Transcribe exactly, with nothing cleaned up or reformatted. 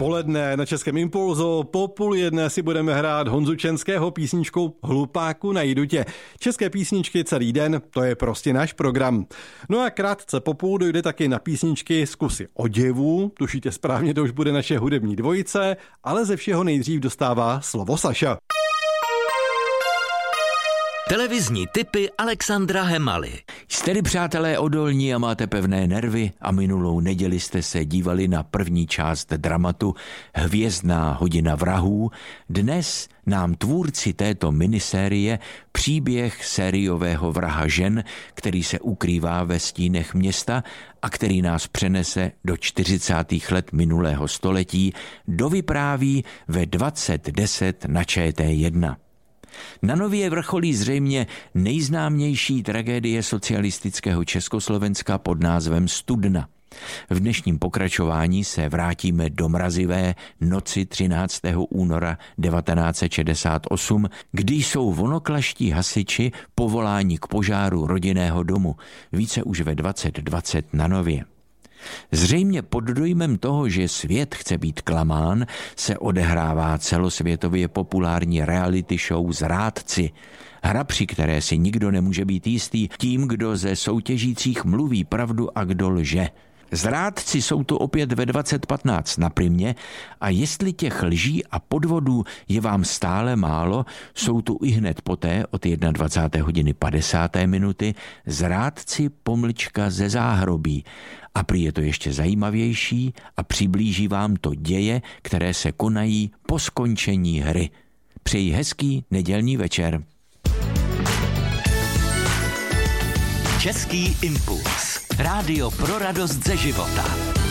poledne na Českém Impulzu. Po půl jedné si budeme hrát Honzu Čenského písničku Hlupáku najdu tě. České písničky celý den, to je prostě náš program. No a krátce po půl dojde taky na písničky z kusy oděvů. Tušíte správně, to už bude naše hudební dvojice, ale ze všeho nejdřív dostává slovo Saša. Televizní tipy Alexandra Hemaly. Jste tedy, přátelé, odolní a máte pevné nervy a minulou neděli jste se dívali na první část dramatu Hvězdná hodina vrahů. Dnes nám tvůrci této minisérie příběh sériového vraha žen, který se ukrývá ve stínech města a který nás přenese do čtyřicátých let minulého století, dovypráví ve dvacet deset na Č T jedna. Na Nově vrcholí zřejmě nejznámější tragédie socialistického Československa pod názvem Studna. V dnešním pokračování se vrátíme do mrazivé noci třináctého února devatenáct set šedesát osm, kdy jsou vonoklaští hasiči povoláni k požáru rodinného domu, více už ve dvacet dvacet na Nově. Zřejmě pod dojmem toho, že svět chce být klamán, se odehrává celosvětově populární reality show Zrádci. Hra, při které si nikdo nemůže být jistý tím, kdo ze soutěžících mluví pravdu a kdo lže. Zrádci jsou tu opět ve dvacet patnáct na Primě a jestli těch lží a podvodů je vám stále málo, jsou tu i hned poté od dvacáté první hodiny padesáté minuty Zrádci pomlčka ze záhrobí. A prý je to ještě zajímavější a přiblíží vám to děje, které se konají po skončení hry. Přeji hezký nedělní večer. Český impuls. Rádio pro radost ze života.